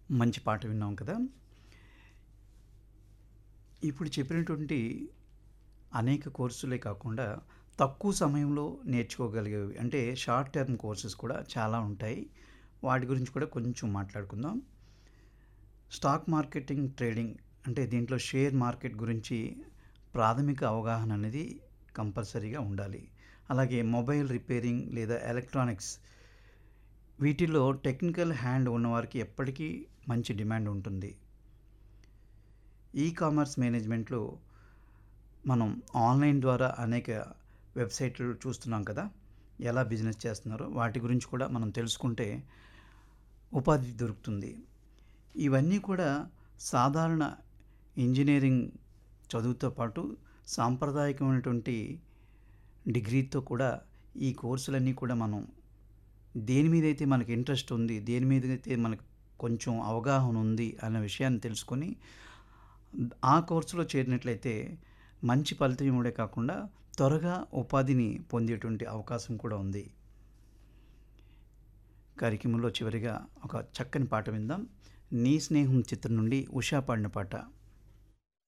మంచి పాట విన్నాం కదా! ఇప్పుడు చెప్పినటువంటి అనేక కోర్సులే కాకుండా తక్కువ సమయంలో నేర్చుకోగలిగేవి అంటే షార్ట్ టర్మ్ కోర్సెస్ కూడా చాలా ఉంటాయి. వాటి గురించి కూడా కొంచెం మాట్లాడుకుందాం. స్టాక్ మార్కెటింగ్, ట్రేడింగ్ అంటే దీంట్లో షేర్ మార్కెట్ గురించి ప్రాథమిక అవగాహన అనేది కంపల్సరీగా ఉండాలి. అలాగే మొబైల్ రిపేరింగ్ లేదా ఎలక్ట్రానిక్స్ వీటిల్లో టెక్నికల్ హ్యాండ్ ఉన్నవారికి ఎప్పటికీ మంచి డిమాండ్ ఉంటుంది. కామర్స్ మేనేజ్మెంట్లో మనం ఆన్లైన్ ద్వారా అనేక వెబ్సైట్లు చూస్తున్నాం కదా! ఎలా బిజినెస్ చేస్తున్నారో వాటి గురించి కూడా మనం తెలుసుకుంటే ఉపాధి దొరుకుతుంది. ఇవన్నీ కూడా సాధారణ ఇంజినీరింగ్ చదువుతో పాటు సాంప్రదాయకమైనటువంటి డిగ్రీతో కూడా ఈ కోర్సులన్నీ కూడా మనం దేని మీదైతే మనకి ఇంట్రెస్ట్ ఉంది, దేని మీదైతే మనకు కొంచెం అవగాహన ఉంది అన్న విషయాన్ని తెలుసుకొని ఆ కోర్సులో చేరినట్లయితే మంచి ఫలితం ఇవ్వడమే కాకుండా త్వరగా ఉపాధిని పొందేటువంటి అవకాశం కూడా ఉంది. కార్యక్రమంలో చివరిగా ఒక చక్కని పాట విందాం. 'నీ స్నేహం' చిత్రం నుండి ఉషా పాడిన పాట.